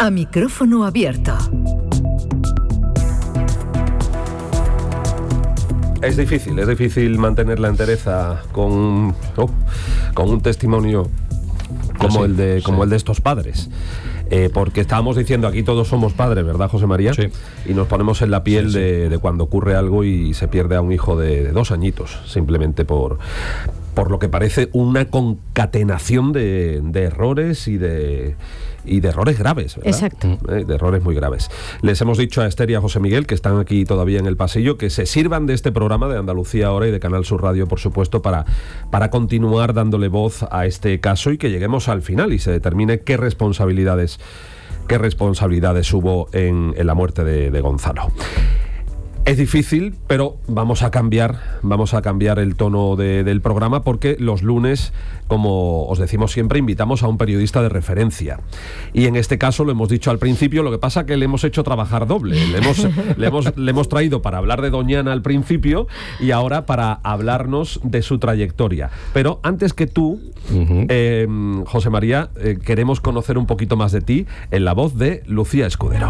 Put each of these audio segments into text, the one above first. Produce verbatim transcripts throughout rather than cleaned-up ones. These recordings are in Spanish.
A micrófono abierto. Es difícil, es difícil mantener la entereza con, oh, con un testimonio como, sí, el, de, como sí. el de estos padres. Eh, porque estábamos diciendo, aquí todos somos padres, ¿verdad, José María? Sí. Y nos ponemos en la piel sí, sí. De, de cuando ocurre algo y se pierde a un hijo de, de dos añitos, simplemente por... por lo que parece una concatenación de, de errores y de, y de errores graves, ¿verdad? Exacto. Eh, de errores muy graves. Les hemos dicho a Esther y a José Miguel, que están aquí todavía en el pasillo, que se sirvan de este programa de Andalucía Ahora y de Canal Sur Radio, por supuesto, para, para continuar dándole voz a este caso y que lleguemos al final y se determine qué responsabilidades, qué responsabilidades hubo en, en la muerte de, de Gonzalo. Es difícil, pero vamos a cambiar, vamos a cambiar el tono de, del programa porque los lunes, como os decimos siempre, invitamos a un periodista de referencia. Y en este caso, lo hemos dicho al principio, lo que pasa que le hemos hecho trabajar doble. Le hemos, le hemos, le hemos traído para hablar de Doñana al principio y ahora para hablarnos de su trayectoria. Pero antes que tú, uh-huh. eh, José María, eh, queremos conocer un poquito más de ti en la voz de Lucía Escudero.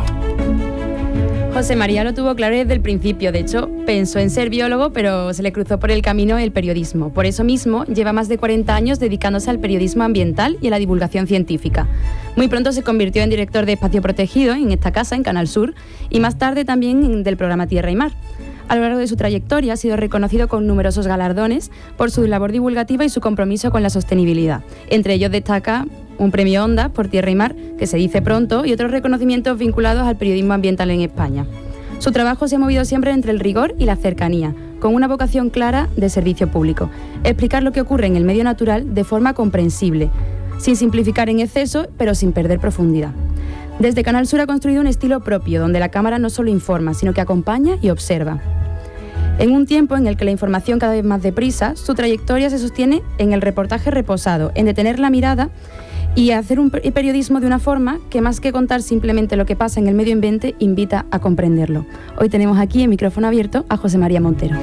José María lo tuvo claro desde el principio. De hecho, pensó en ser biólogo, pero se le cruzó por el camino el periodismo. Por eso mismo, lleva más de cuarenta años dedicándose al periodismo ambiental y a la divulgación científica. Muy pronto se convirtió en director de Espacio Protegido en esta casa, en Canal Sur, y más tarde también del programa Tierra y Mar. A lo largo de su trayectoria ha sido reconocido con numerosos galardones por su labor divulgativa y su compromiso con la sostenibilidad. Entre ellos destaca un premio Ondas por Tierra y Mar, que se dice pronto, y otros reconocimientos vinculados al periodismo ambiental en España. Su trabajo se ha movido siempre entre el rigor y la cercanía, con una vocación clara de servicio público. Explicar lo que ocurre en el medio natural de forma comprensible, sin simplificar en exceso, pero sin perder profundidad. Desde Canal Sur ha construido un estilo propio, donde la cámara no solo informa, sino que acompaña y observa. En un tiempo en el que la información cada vez más deprisa, su trayectoria se sostiene en el reportaje reposado, en detener la mirada y hacer un periodismo de una forma que, más que contar simplemente lo que pasa en el medio ambiente, invita a comprenderlo. Hoy tenemos aquí en micrófono abierto a José María Montero.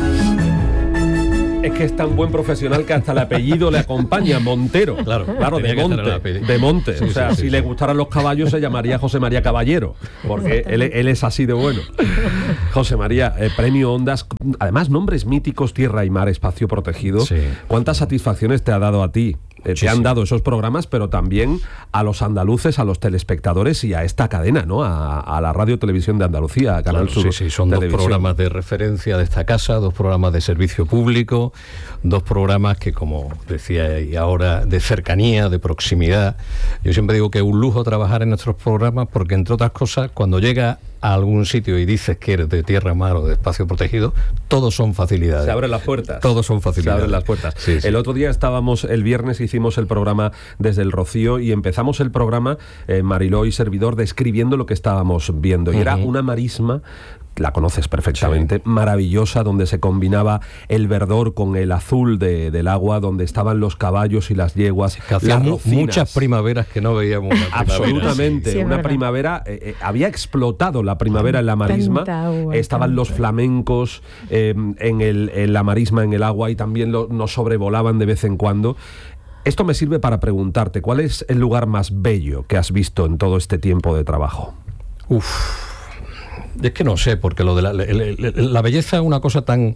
Es que es tan buen profesional que hasta el apellido le acompaña, Montero. Claro, claro, de Monte, de Monte. Sí, o sea, sí, sí, si sí. le gustaran los caballos se llamaría José María Caballero, porque él, él es así de bueno. José María, eh, premio Ondas, además nombres míticos, Tierra y Mar, Espacio Protegido. Sí. ¿Cuántas satisfacciones te ha dado a ti? Eh, sí, te han sí. dado esos programas, pero también a los andaluces, a los telespectadores y a esta cadena, ¿no? A, a la Radio Televisión de Andalucía, a Canal claro, Sur. Sí, sí, son dos programas de referencia de esta casa, dos programas de servicio público, dos programas que, como decía y ahora, de cercanía, de proximidad. Yo siempre digo que es un lujo trabajar en nuestros programas porque, entre otras cosas, cuando llega a algún sitio y dices que eres de Tierra, Mar o de Espacio Protegido, todos son facilidades. Se abren las puertas. Todos son facilidades. Se abren las puertas. Sí, sí. El otro día estábamos, el viernes hicimos el programa desde el Rocío y empezamos el programa, eh, Mariló y servidor, describiendo lo que estábamos viendo. Y uh-huh. era una marisma, la conoces perfectamente, sí. maravillosa, donde se combinaba el verdor con el azul de, del agua, donde estaban los caballos y las yeguas. Que hacía mu- muchas primaveras que no veíamos. Una Absolutamente, sí. Sí, una primavera, eh, eh, había explotado la primavera en la marisma, agua, estaban los flamencos eh, en, el, en la marisma, en el agua, y también lo, nos sobrevolaban de vez en cuando. Esto me sirve para preguntarte, ¿cuál es el lugar más bello que has visto en todo este tiempo de trabajo? Uf... Es que no sé, porque lo de la, la, la, la belleza es una cosa tan,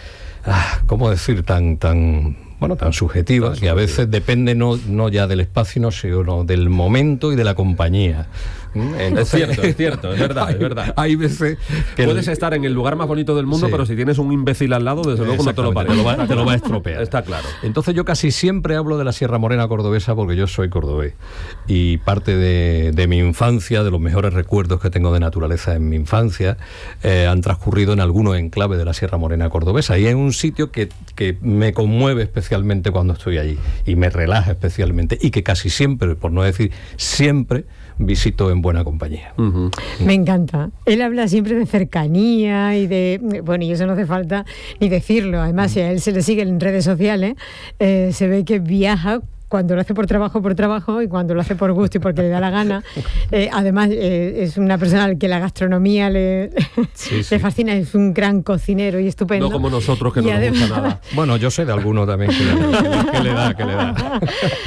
ah, ¿cómo decir? Tan, tan, bueno, tan subjetiva, tan que a veces depende no, no ya del espacio, sino del momento y de la compañía. Entonces, es cierto, es cierto, es verdad, hay, es verdad. Hay veces que puedes el, estar en el lugar más bonito del mundo, sí. pero si tienes un imbécil al lado, desde luego no te lo parece. Te lo va, te lo va a estropear. Está claro. Entonces yo casi siempre hablo de la Sierra Morena cordobesa porque yo soy cordobés. Y parte de, de mi infancia, de los mejores recuerdos que tengo de naturaleza en mi infancia, eh, han transcurrido en algunos enclaves de la Sierra Morena cordobesa. Y es un sitio que, que me conmueve especialmente cuando estoy allí. Y me relaja especialmente. Y que casi siempre, por no decir siempre, visito en buena compañía. Uh-huh. Me encanta. Él habla siempre de cercanía y de... Bueno, y eso no hace falta ni decirlo. Además, uh-huh. si a él se le sigue en redes sociales, eh, se ve que viaja cuando lo hace por trabajo, por trabajo, y cuando lo hace por gusto y porque le da la gana. Eh, además, eh, es una persona al que la gastronomía le, sí, sí. le fascina, es un gran cocinero y estupendo. No como nosotros, que y no además, nos gusta nada. Bueno, yo sé de alguno también que le, que, que le da, que le da.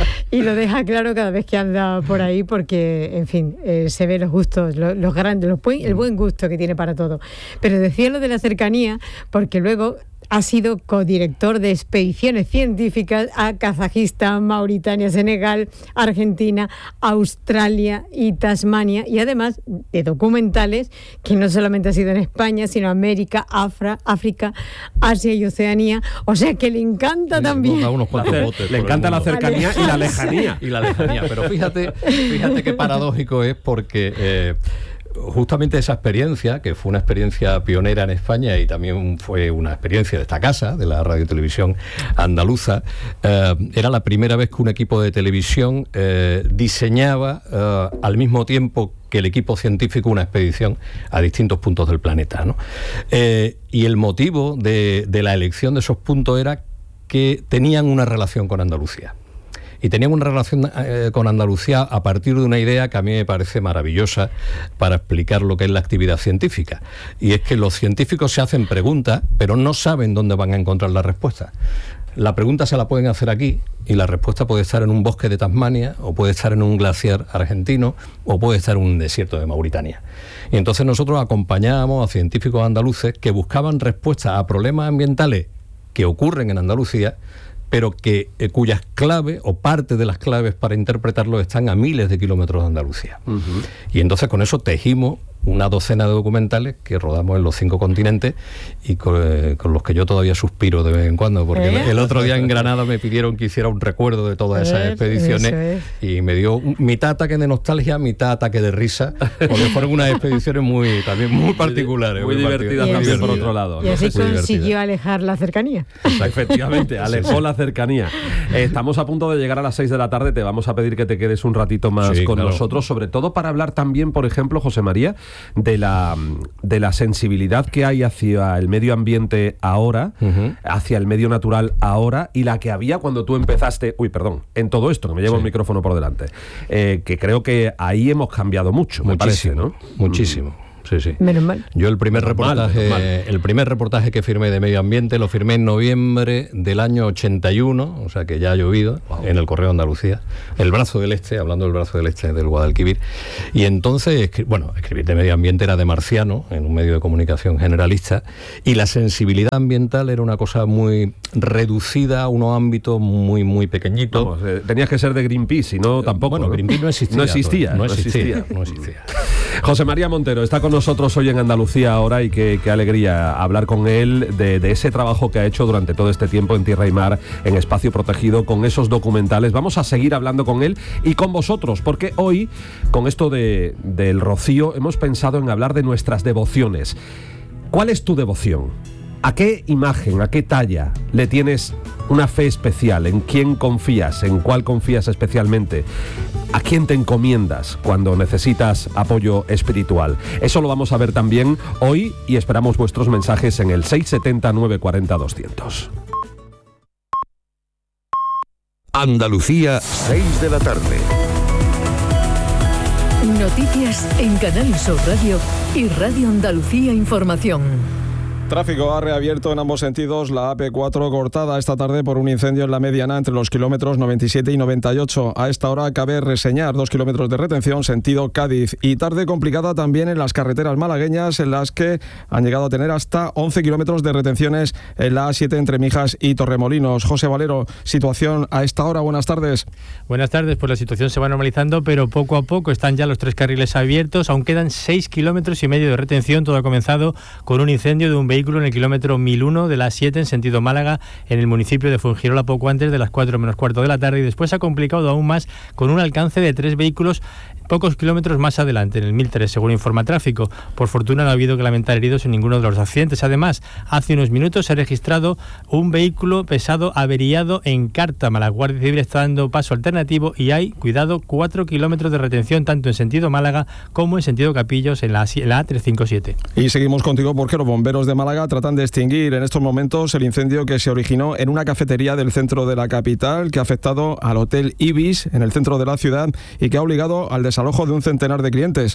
Y lo deja claro cada vez que anda por ahí, porque, en fin, eh, se ve los gustos, los, los grandes, los buen, el buen gusto que tiene para todo. Pero decía lo de la cercanía, porque luego ha sido codirector de expediciones científicas a Kazajistán, Mauritania, Senegal, Argentina, Australia y Tasmania, y además de documentales que no solamente ha sido en España, sino América, Afra, África, Asia y Oceanía. O sea que le encanta sí, también. Unos cuantos botes le encanta la cercanía y la lejanía. Y la lejanía. Pero fíjate, fíjate qué paradójico es, porque Eh, justamente esa experiencia, que fue una experiencia pionera en España y también fue una experiencia de esta casa, de la Radio y Televisión Andaluza, eh, era la primera vez que un equipo de televisión eh, diseñaba eh, al mismo tiempo que el equipo científico una expedición a distintos puntos del planeta, ¿no? Eh, y el motivo de, de la elección de esos puntos era que tenían una relación con Andalucía. Y tenían una relación eh, con Andalucía a partir de una idea que a mí me parece maravillosa para explicar lo que es la actividad científica. Y es que los científicos se hacen preguntas, pero no saben dónde van a encontrar la respuesta. La pregunta se la pueden hacer aquí y la respuesta puede estar en un bosque de Tasmania, o puede estar en un glaciar argentino, o puede estar en un desierto de Mauritania. Y entonces nosotros acompañábamos a científicos andaluces que buscaban respuestas a problemas ambientales que ocurren en Andalucía, pero que eh, cuyas claves o parte de las claves para interpretarlo están a miles de kilómetros de Andalucía. Uh-huh. Y entonces con eso tejimos una docena de documentales que rodamos en los cinco continentes y con, eh, con los que yo todavía suspiro de vez en cuando, porque ¿Eh? el, el otro día en Granada me pidieron que hiciera un recuerdo de todas esas expediciones es. y me dio mitad ataque de nostalgia, mitad ataque de risa, porque fueron unas expediciones muy también muy particulares. Muy, muy divertidas muy también, por otro lado. Y ¿no? así consiguió alejar la cercanía. Efectivamente, alejó sí. la cercanía. Eh, estamos a punto de llegar a las seis de la tarde, te vamos a pedir que te quedes un ratito más sí, con claro. nosotros, sobre todo para hablar también, por ejemplo, José María, de la, de la sensibilidad que hay hacia el medio ambiente ahora, uh-huh. hacia el medio natural ahora, y la que había cuando tú empezaste, uy, perdón, en todo esto, que me llevo sí. el micrófono por delante, eh, que creo que ahí hemos cambiado mucho, muchísimo, me parece, ¿no? Muchísimo. Mm. Sí, sí. Menos mal. Yo el primer menos reportaje, mal, el primer reportaje que firmé de medio ambiente lo firmé en noviembre del año ochenta y uno, o sea que ya ha llovido, wow. en el Correo de Andalucía, el Brazo del Este, hablando del Brazo del Este del Guadalquivir. Y entonces, bueno, escribir de medio ambiente era de marciano, en un medio de comunicación generalista, y la sensibilidad ambiental era una cosa muy reducida a unos ámbitos muy, muy pequeñitos. Vamos, eh, tenías que ser de Greenpeace, y no tampoco. Bueno, ¿no? Greenpeace no existía. No existía, no existía. No existía. José María Montero está con nosotros hoy en Andalucía ahora, y qué, qué alegría hablar con él de, de ese trabajo que ha hecho durante todo este tiempo en Tierra y Mar, en Espacio Protegido, con esos documentales. Vamos a seguir hablando con él y con vosotros, porque hoy, con esto de, del rocío, hemos pensado en hablar de nuestras devociones. ¿Cuál es tu devoción? ¿A qué imagen, a qué talla le tienes una fe especial? ¿En quién confías? ¿En cuál confías especialmente? ¿A quién te encomiendas cuando necesitas apoyo espiritual? Eso lo vamos a ver también hoy, y esperamos vuestros mensajes en el seis setenta, nueve cuarenta, doscientos. Andalucía, seis de la tarde. Noticias en Canal Sur Radio y Radio Andalucía Información. Tráfico ha reabierto en ambos sentidos la A P cuatro, cortada esta tarde por un incendio en la mediana entre los kilómetros noventa y siete y noventa y ocho. A esta hora cabe reseñar dos kilómetros de retención sentido Cádiz, y tarde complicada también en las carreteras malagueñas, en las que han llegado a tener hasta once kilómetros de retenciones en la A siete entre Mijas y Torremolinos. José Valero, situación a esta hora. Buenas tardes. Buenas tardes, pues la situación se va normalizando, pero poco a poco están ya los tres carriles abiertos. Aún quedan seis kilómetros y medio de retención. Todo ha comenzado con un incendio de un vehículo en el kilómetro mil uno de la A siete en sentido Málaga, en el municipio de Fuengirola, poco antes de las cuatro menos cuarto de la tarde, y después se ha complicado aún más con un alcance de tres vehículos pocos kilómetros más adelante, en el mil tres, según informa Tráfico. Por fortuna no ha habido que lamentar heridos en ninguno de los accidentes. Además, hace unos minutos se ha registrado un vehículo pesado averiado en Cártama. La Guardia Civil está dando paso alternativo y hay, cuidado, cuatro kilómetros de retención tanto en sentido Málaga como en sentido Capillos en la, en la A trescientos cincuenta y siete. Y seguimos contigo porque los bomberos de Málaga tratan de extinguir en estos momentos el incendio que se originó en una cafetería del centro de la capital, que ha afectado al Hotel Ibis en el centro de la ciudad y que ha obligado al desalojo de un centenar de clientes.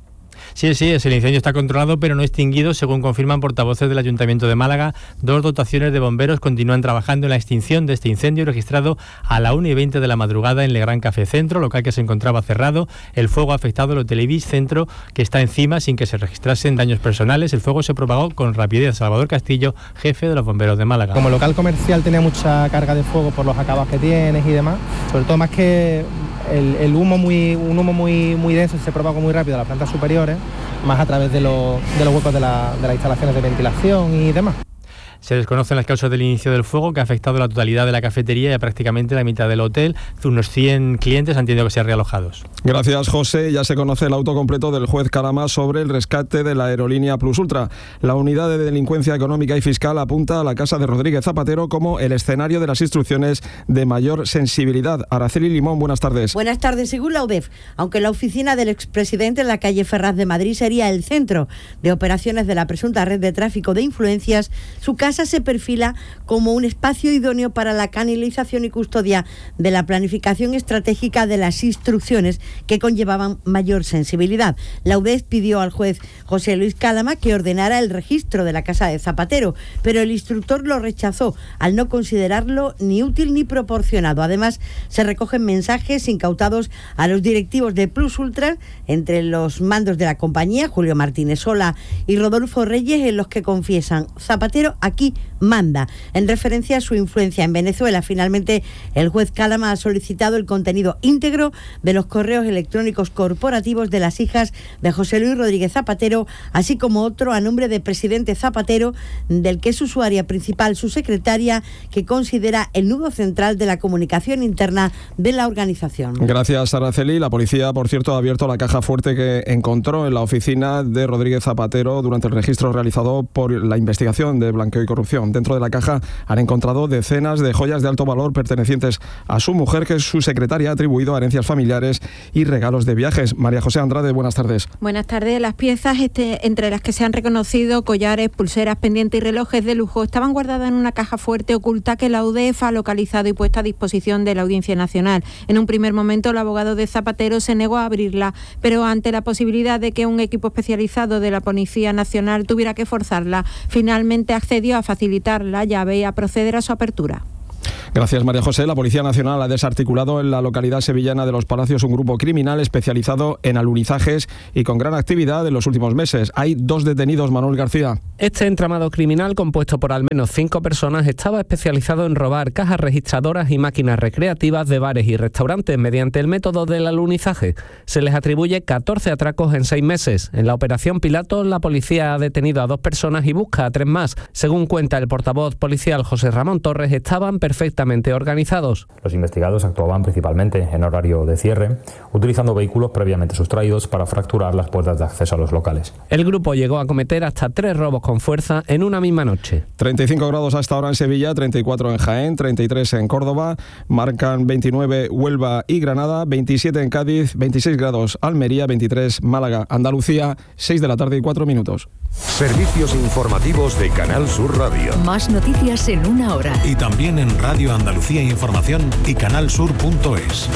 Sí, sí, el incendio está controlado pero no extinguido, según confirman portavoces del Ayuntamiento de Málaga. Dos dotaciones de bomberos continúan trabajando en la extinción de este incendio registrado a la una y veinte de la madrugada en Legrand Café Centro, local que se encontraba cerrado. El fuego ha afectado al Hotel Ibis Centro, que está encima sin que se registrasen daños personales. El fuego se propagó con rapidez. Salvador Castillo, jefe de los bomberos de Málaga. Como local comercial tenía mucha carga de fuego por los acabados que tienes y demás, sobre todo más que el, el humo muy, un humo muy, muy denso se propagó muy rápido a las plantas superiores, más a través de, lo, de los huecos de, la, de las instalaciones de ventilación y demás. Se desconocen las causas del inicio del fuego, que ha afectado la totalidad de la cafetería y a prácticamente la mitad del hotel. Unos cien clientes han tenido que ser realojados. Gracias, José. Ya se conoce el auto completo del juez Calama sobre el rescate de la aerolínea Plus Ultra. La unidad de delincuencia económica y fiscal apunta a la casa de Rodríguez Zapatero como el escenario de las instrucciones de mayor sensibilidad. Araceli Limón, buenas tardes. Buenas tardes. Según la U D E F, aunque la oficina del expresidente en la calle Ferraz de Madrid sería el centro de operaciones de la presunta red de tráfico de influencias, su casa se perfila como un espacio idóneo para la canalización y custodia de la planificación estratégica de las instrucciones que conllevaban mayor sensibilidad. La U D E F pidió al juez José Luis Calama que ordenara el registro de la casa de Zapatero, pero el instructor lo rechazó al no considerarlo ni útil ni proporcionado. Además, se recogen mensajes incautados a los directivos de Plus Ultra, entre los mandos de la compañía, Julio Martínez Sola y Rodolfo Reyes, en los que confiesan: Zapatero aquí manda, en referencia a su influencia en Venezuela. Finalmente, el juez Calama ha solicitado el contenido íntegro de los correos electrónicos corporativos de las hijas de José Luis Rodríguez Zapatero, así como otro a nombre del presidente Zapatero, del que es usuaria principal su secretaria, que considera el nudo central de la comunicación interna de la organización. Gracias, Araceli. La policía, por cierto, ha abierto la caja fuerte que encontró en la oficina de Rodríguez Zapatero durante el registro realizado por la investigación de blanqueo y corrupción. Dentro de la caja han encontrado decenas de joyas de alto valor pertenecientes a su mujer, que es su secretaria, ha atribuido a herencias familiares y regalos de viajes. María José Andrade, buenas tardes. Buenas tardes. Las piezas, este, entre las que se han reconocido collares, pulseras, pendientes y relojes de lujo, estaban guardadas en una caja fuerte oculta que la U D E F ha localizado y puesto a disposición de la Audiencia Nacional. En un primer momento, el abogado de Zapatero se negó a abrirla, pero ante la posibilidad de que un equipo especializado de la Policía Nacional tuviera que forzarla, finalmente accedió a facilitar la llave y a proceder a su apertura. Gracias, María José. La Policía Nacional ha desarticulado en la localidad sevillana de Los Palacios un grupo criminal especializado en alunizajes y con gran actividad en los últimos meses. Hay dos detenidos, Manuel García. Este entramado criminal, compuesto por al menos cinco personas, estaba especializado en robar cajas registradoras y máquinas recreativas de bares y restaurantes mediante el método del alunizaje. Se les atribuye catorce atracos en seis meses. En la operación Pilatos, la policía ha detenido a dos personas y busca a tres más. Según cuenta el portavoz policial José Ramón Torres, estaban perfectamente organizados. Los investigados actuaban principalmente en horario de cierre, utilizando vehículos previamente sustraídos para fracturar las puertas de acceso a los locales. El grupo llegó a cometer hasta tres robos con fuerza en una misma noche. treinta y cinco grados hasta ahora en Sevilla, treinta y cuatro en Jaén, treinta y tres en Córdoba, marcan veintinueve Huelva y Granada, veintisiete en Cádiz, veintiséis grados Almería, veintitrés Málaga, Andalucía, seis de la tarde y cuatro minutos. Servicios informativos de Canal Sur Radio. Más noticias en una hora. Y también en Radio Andalucía Información y canal sur punto es.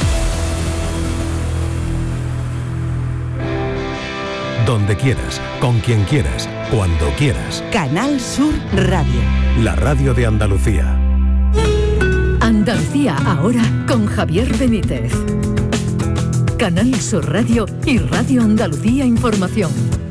Donde quieras, con quien quieras, cuando quieras. Canal Sur Radio. La radio de Andalucía. Andalucía ahora con Javier Benítez. Canal Sur Radio y Radio Andalucía Información.